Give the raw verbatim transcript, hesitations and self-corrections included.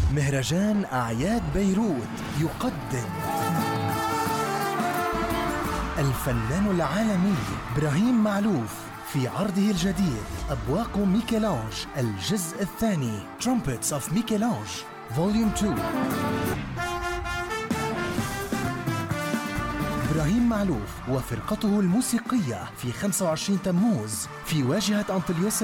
مهرجان أعياد بيروت يقدم الفنان العالمي إبراهيم معلوف في عرضه الجديد أبواق ميكелانج الجزء الثاني Trumpets of ميكелانج Volume اثنين. إبراهيم معلوف وفرقته الموسيقية في خمسة وعشرين تموز في واجهة أنطليوس